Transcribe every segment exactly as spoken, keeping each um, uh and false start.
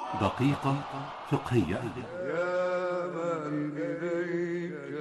دقيقة فقهية. يا من إليك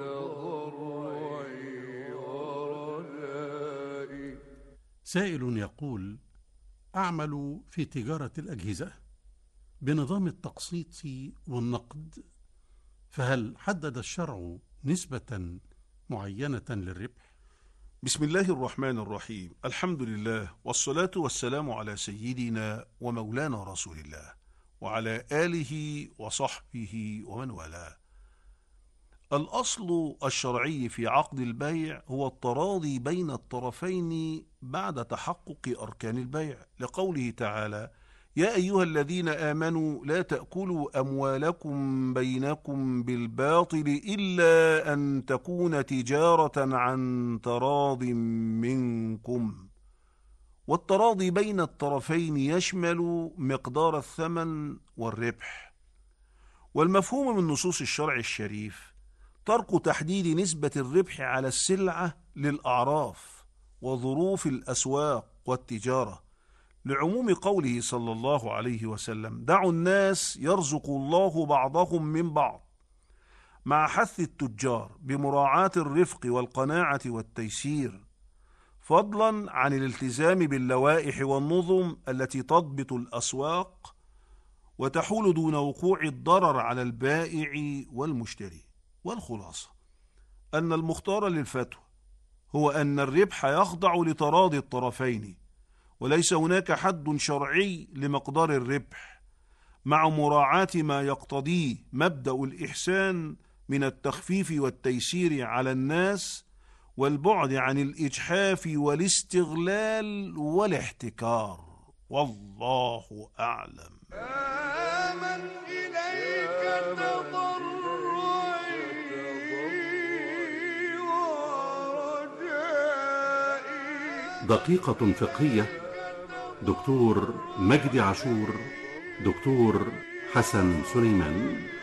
تضرعي ورجائي. سائل يقول: أعمل في تجارة الأجهزة بنظام التقسيط والنقد، فهل حدد الشرع نسبة معينة للربح؟ بسم الله الرحمن الرحيم. الحمد لله والصلاة والسلام على سيدنا ومولانا رسول الله وعلى آله وصحبه ومن والاه. الأصل الشرعي في عقد البيع هو التراضي بين الطرفين بعد تحقق أركان البيع، لقوله تعالى: يا أيها الذين آمنوا لا تأكلوا أموالكم بينكم بالباطل إلا أن تكون تجارة عن تراض منكم. والتراضي بين الطرفين يشمل مقدار الثمن والربح. والمفهوم من نصوص الشرع الشريف ترك تحديد نسبة الربح على السلعة للأعراف وظروف الأسواق والتجارة، لعموم قوله صلى الله عليه وسلم: دعوا الناس يرزق الله بعضهم من بعض، مع حث التجار بمراعاة الرفق والقناعة والتيسير، فضلا عن الالتزام باللوائح والنظم التي تضبط الأسواق وتحول دون وقوع الضرر على البائع والمشتري. والخلاصة أن المختار للفتوى هو أن الربح يخضع لتراضي الطرفين، وليس هناك حد شرعي لمقدار الربح، مع مراعاة ما يقتضيه مبدأ الإحسان من التخفيف والتيسير على الناس، والبعد عن الإجحاف والاستغلال والاحتكار. والله أعلم. آمن إليك تضرعي ورجائي. دقيقة فقهية. دكتور مجدي عاشور، دكتور حسن سليمان.